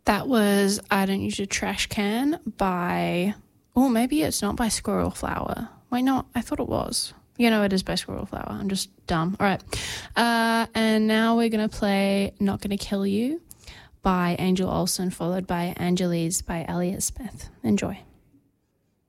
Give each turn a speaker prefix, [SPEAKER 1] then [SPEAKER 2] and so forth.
[SPEAKER 1] That was I Don't Use Your Trash Can by, oh, maybe it's not by Squirrel Flower. Wait, no, I thought it was. It is by Squirrel Flower. I'm just dumb. All right. And now we're going to play Not Gonna Kill You by Angel Olsen, followed by Angeles by Elliott Smith. Enjoy.